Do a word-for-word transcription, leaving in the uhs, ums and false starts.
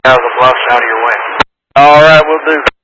out of the bluffs out of your way. All right, we'll do.